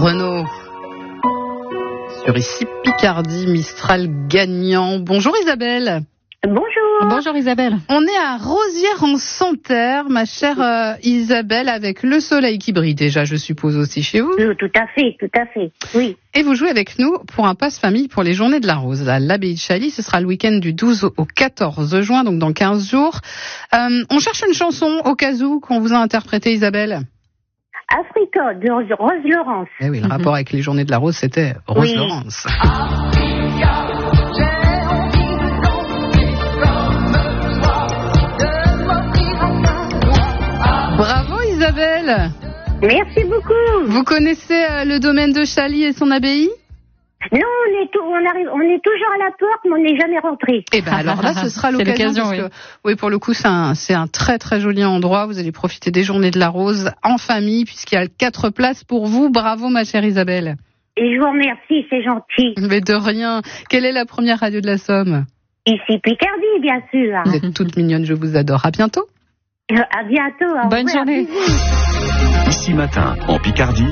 Renaud. Sur ici Picardie, Mistral gagnant. Bonjour Isabelle. Bonjour. Bonjour Isabelle. On est à Rosières-en-Santerre, ma chère Isabelle, avec le soleil qui brille déjà, je suppose aussi chez vous. Tout à fait, oui. Et vous jouez avec nous pour un passe-famille pour les Journées de la Rose à l'Abbaye de Chailly. Ce sera le week-end du 12 au 14 juin, donc dans 15 jours. On cherche une chanson au cas où qu'on vous a interprétée, Isabelle. Africa de Rose Laurence. Eh oui, le rapport avec les Journées de la Rose, c'était Rose Laurence. Bravo Isabelle. Merci beaucoup. Vous connaissez le domaine de Chailly et son abbaye? Non, on est toujours à la porte, mais on n'est jamais rentré. Eh ben alors là, ce sera l'occasion. Parce que, oui, pour le coup, c'est un très très joli endroit. Vous allez profiter des Journées de la Rose en famille, puisqu'il y a 4 places pour vous. Bravo, ma chère Isabelle. Et je vous remercie, c'est gentil. Mais de rien. Quelle est la première radio de la Somme? Ici Picardie, bien sûr. Vous êtes toute mignonne, je vous adore. À bientôt. À bientôt. Bonne journée. Ici Matin, en Picardie,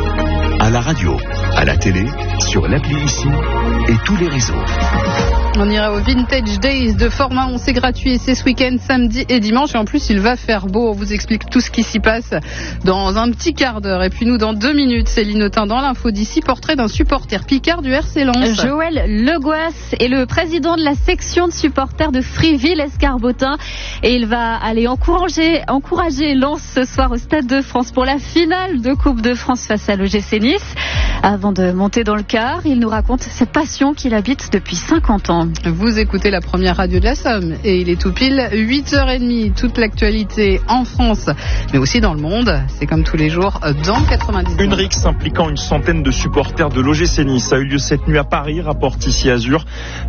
à la radio, à la télé, sur l'appli Ici et tous les réseaux. On ira au Vintage Days de Format, c'est gratuit et c'est ce week-end, samedi et dimanche. Et en plus, il va faire beau. On vous explique tout ce qui s'y passe dans un petit quart d'heure. Et puis nous, dans 2 minutes, Céline Autain dans l'info d'ici, portrait d'un supporter Picard du RC Lens. Joël Legoas est le président de la section de supporters de Friville-Escarbotin. Et il va aller encourager Lens ce soir au Stade de France pour la finale de Coupe de France face à l'OGC Nice. Avant de monter dans le car, il nous raconte cette passion qu'il habite depuis 50 ans. Vous écoutez la première radio de la Somme et il est tout pile 8h30. Toute l'actualité en France, mais aussi dans le monde. C'est comme tous les jours dans 90. Une rixe impliquant une centaine de supporters de l'OGC Nice a eu lieu cette nuit à Paris, rapporte ici Azur.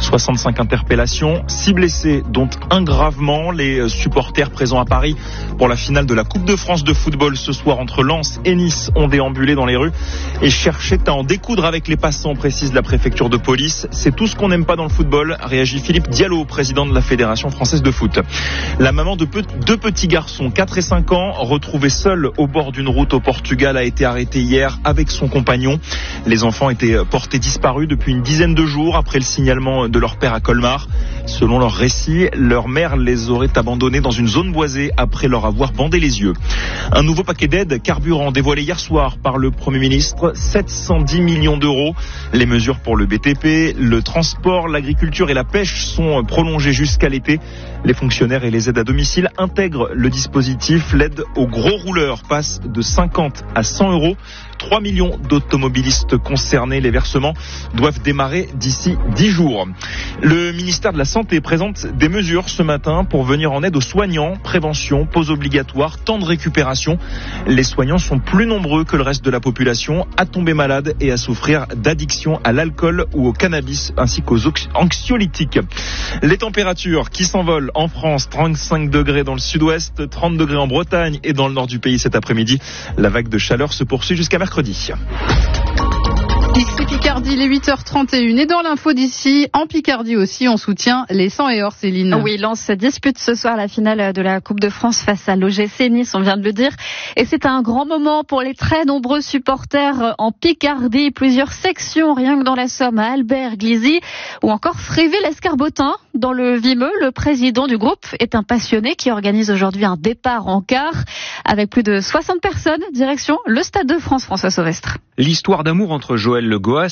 65 interpellations, 6 blessés, dont un gravement. Les supporters présents à Paris pour la finale de la Coupe de France de football ce soir entre Lens et Nice ont déambulé dans les rues et cherchaient à en découdre avec les passants, précise la préfecture de police. C'est tout ce qu'on n'aime pas dans le football, réagit Philippe Diallo, président de la Fédération française de foot. La maman de 2 petits garçons, 4 et 5 ans, retrouvés seuls au bord d'une route au Portugal, a été arrêtée hier avec son compagnon. Les enfants étaient portés disparus depuis une dizaine de jours après le signalement de leur père à Colmar. Selon leur récit, leur mère les aurait abandonnés dans une zone boisée après leur avoir bandé les yeux. Un nouveau paquet d'aide carburant dévoilé hier soir par le Premier ministre, 710 millions d'euros. Les mesures pour le BTP, le transport, l'agriculture et la pêche sont prolongées jusqu'à l'été. Les fonctionnaires et les aides à domicile intègrent le dispositif. L'aide aux gros rouleurs passe de 50 à 100 euros. 3 millions d'automobilistes concernés. Les versements doivent démarrer d'ici 10 jours. Le ministère de la Santé présente des mesures ce matin pour venir en aide aux soignants. Prévention, pause obligatoire, temps de récupération. Les soignants sont plus nombreux que le reste de la population à tomber malades et à souffrir d'addiction à l'alcool ou au cannabis ainsi qu'aux anxiolytiques. Les températures qui s'envolent en France, 35 degrés dans le sud-ouest, 30 degrés en Bretagne et dans le nord du pays cet après-midi. La vague de chaleur se poursuit jusqu'à mercredi. Ici Picardie, il est 8h31 et dans l'info d'ici, en Picardie aussi, on soutient les 100 et or, Céline. Oui, Lens dispute ce soir la finale de la Coupe de France face à l'OGC Nice, on vient de le dire. Et c'est un grand moment pour les très nombreux supporters en Picardie. Plusieurs sections, rien que dans la Somme, à Albert, Glizy ou encore Fréville-Escarbotin. Dans le Vimeux, le président du groupe est un passionné qui organise aujourd'hui un départ en car avec plus de 60 personnes, direction le Stade de France, François Sauvestre. L'histoire d'amour entre Joël Legoas